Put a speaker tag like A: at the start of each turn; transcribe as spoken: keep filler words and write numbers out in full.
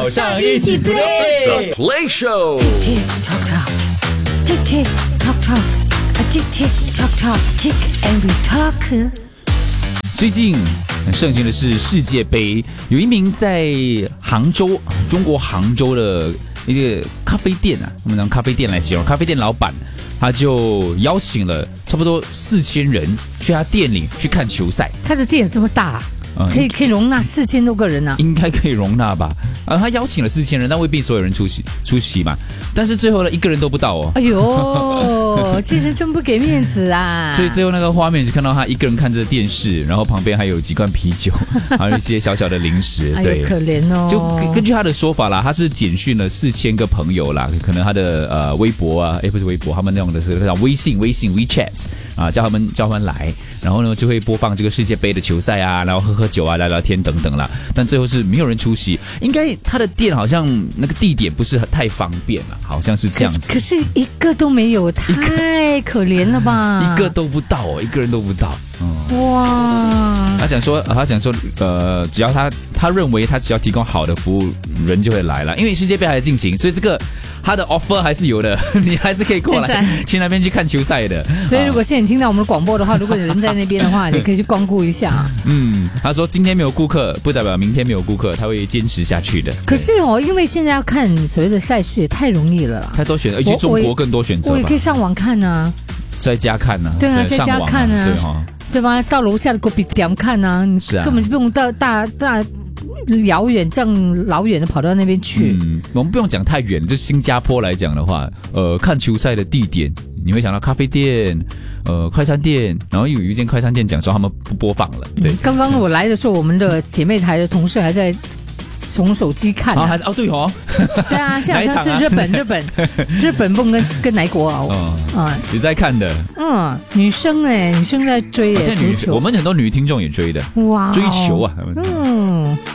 A: 上一起 play
B: The Play Show。
C: Tick tock tock, tick tick tock tock, a tick tick tock tock, tick and we talk。
A: 最近很盛行的是世界杯，有一名在杭州，中国杭州的一个咖啡店啊，我们拿咖啡店来形容，咖啡店老板他就邀请了差不多四千人去他店里去看球赛。
C: 他的店有这么大，
A: 嗯
C: 可以可以容纳四千多个人啊！
A: 应该可以容纳吧？啊，他邀请了四千人，但未必所有人出席出席嘛。但是最后呢，一个人都不到哦。
C: 哎呦，其实真不给面子啊！
A: 所以最后那个画面就看到他一个人看着电视，然后旁边还有几罐啤酒，还有一些小小的零食。
C: 哎
A: 对，
C: 呦，可怜哦。
A: 就根据他的说法啦，他是简讯了四千个朋友啦，可能他的呃微博啊，哎不是微博，他们那种的是叫微信微信 WeChat 啊，叫他们叫他们来，然后呢就会播放这个世界杯的球赛啊，然后喝喝酒啊，聊聊天等等啦。但最后是没有人出席，应该他的店好像那个地点不是太方便了，好像是这样子。
C: 可是，可是一个都没有，太可怜了吧？
A: 一个都不到哦，一个人都不到。嗯，
C: 哇！
A: 他想说，他想说，呃，只要他他认为他只要提供好的服务，人就会来了。因为世界杯还在进行，所以这个他的 offer 还是有的，你还是可以过来去那边去看球赛的。
C: 所以如果现在你听到我们的广播的话，如果有人在那边的话，你可以去光顾一下。
A: 嗯，他说今天没有顾客，不代表明天没有顾客，他会坚持下去的。
C: 可是哦，因为现在要看所谓的赛事也太容易了啦，
A: 太多选择，而且中国更多选择
C: 我也
A: 吧
C: 可以上网看啊，
A: 在家看呢、啊，
C: 对啊，在家看啊，
A: 对哈、哦，
C: 对吧？到楼下的狗比点看啊，你
A: 是啊
C: 根本就不用到大大遥远这样老远的跑到那边去。
A: 嗯，我们不用讲太远，就新加坡来讲的话，呃，看球赛的地点，你会想到咖啡店，呃，快餐店，然后有一间快餐店讲说他们不播放了，对。
C: 嗯刚刚我来的时候，我们的姐妹台的同事还在从手机看、啊
A: 啊，还是哦，对哦，
C: 对啊，现在好像
A: 哪一场啊
C: 是日本，日本，日本蹦跟跟哪国啊？
A: 嗯
C: 啊，
A: 你在看的，
C: 嗯，女生哎、女生在追哎、
A: 现在女
C: 足球，
A: 我们很多女听众也追的，
C: 哇哦
A: 追球啊，
C: 嗯。